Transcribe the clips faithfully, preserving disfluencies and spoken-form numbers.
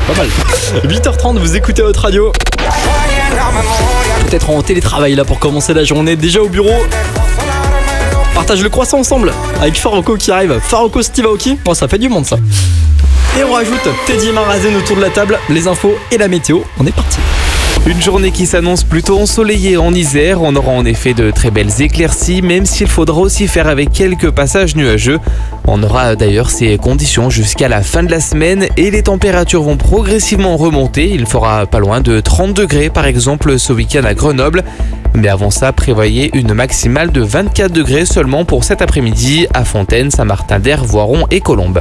Pas mal. huit heures trente, vous écoutez votre radio. Peut-être en télétravail là pour commencer la journée, déjà au bureau. Partage le croissant ensemble avec Faroco qui arrive. Faroco Steve Aoki, oh, ça fait du monde ça. Et on rajoute Teddy Marazen autour de la table, les infos et la météo. On est parti. Une journée qui s'annonce plutôt ensoleillée en Isère. On aura en effet de très belles éclaircies, même s'il faudra aussi faire avec quelques passages nuageux. On aura d'ailleurs ces conditions jusqu'à la fin de la semaine et les températures vont progressivement remonter. Il fera pas loin de trente degrés par exemple ce week-end à Grenoble. Mais avant ça, prévoyez une maximale de vingt-quatre degrés seulement pour cet après-midi à Fontaine, Saint-Martin-d'Hères, Voiron et Colombes.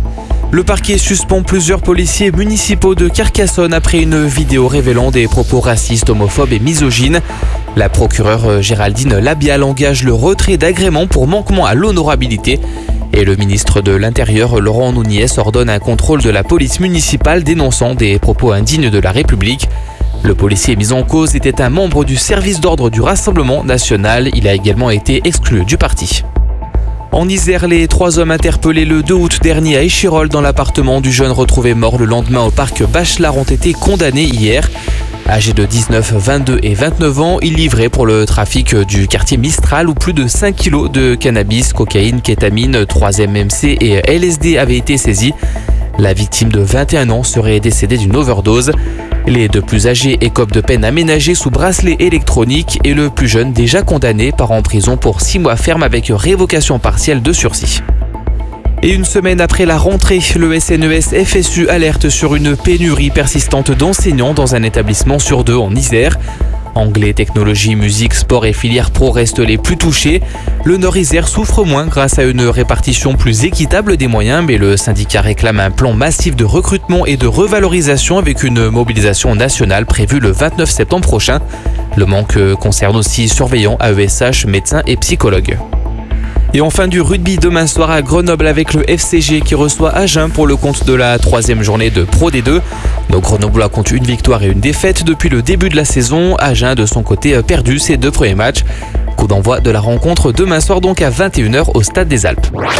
Le parquet suspend plusieurs policiers municipaux de Carcassonne après une vidéo révélant des propos racistes, homophobes et misogynes. La procureure Géraldine Labial engage le retrait d'agrément pour manquement à l'honorabilité. Et le ministre de l'Intérieur, Laurent Nunez, ordonne un contrôle de la police municipale dénonçant des propos indignes de la République. Le policier mis en cause était un membre du service d'ordre du Rassemblement national. Il a également été exclu du parti. En Isère, les trois hommes interpellés le deux août dernier à Échirolles dans l'appartement du jeune retrouvé mort le lendemain au parc Bachelard ont été condamnés hier. Âgés de dix-neuf, vingt-deux et vingt-neuf ans, ils livraient pour le trafic du quartier Mistral où plus de cinq kilos de cannabis, cocaïne, kétamine, trois M M C et L S D avaient été saisis. La victime de vingt et un ans serait décédée d'une overdose. Les deux plus âgés écopent de peine aménagée sous bracelet électronique et le plus jeune déjà condamné part en prison pour six mois ferme avec révocation partielle de sursis. Et une semaine après la rentrée, le S N E S F S U alerte sur une pénurie persistante d'enseignants dans un établissement sur deux en Isère. Anglais, technologie, musique, sport et filières pro restent les plus touchés. Le Nord-Isère souffre moins grâce à une répartition plus équitable des moyens, mais le syndicat réclame un plan massif de recrutement et de revalorisation avec une mobilisation nationale prévue le vingt-neuf septembre prochain. Le manque concerne aussi surveillants, A E S H, médecins et psychologues. Et enfin du rugby demain soir à Grenoble avec le F C G qui reçoit Agen pour le compte de la troisième journée de Pro D deux. Nos Grenoblois comptent une victoire et une défaite depuis le début de la saison. Agen de son côté a perdu ses deux premiers matchs. Coup d'envoi de la rencontre demain soir donc à vingt et une heures au Stade des Alpes.